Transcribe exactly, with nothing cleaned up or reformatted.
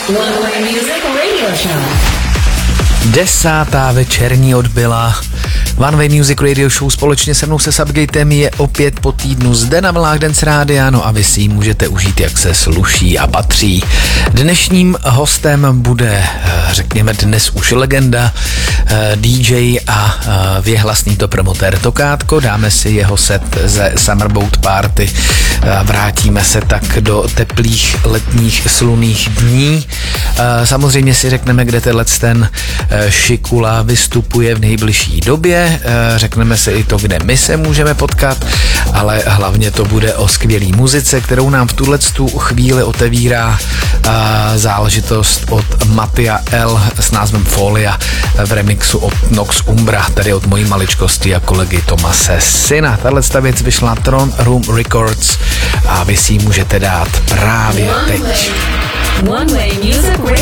One Way Music Radio Show. Desátá večerní odbyla. One Way Music Radio Show společně se mnou se Subgatem je opět po týdnu zde na vlnách Dance Rádia, no a vy si ji můžete užít, jak se sluší a patří. Dnešním hostem bude, řekněme dnes už legenda, D J a věhlasný to promotér Tokátko. Dáme si jeho set ze Summer Boat Party. Vrátíme se tak do teplých letních slunných dní. Samozřejmě si řekneme, kde tenhle ten Šikula vystupuje v nejbližší době. Řekneme si i to, kde my se můžeme potkat, ale hlavně to bude o skvělý muzice, kterou nám v tuhletu chvíli otevírá záležitost od Mattia L s názvem Folia v remixu od Nox Umbra, tady od mojí maličkosti a kolegy Tomase Syna. Tato věc vyšla Tron Room Records a vy si ji můžete dát právě teď. One Way Music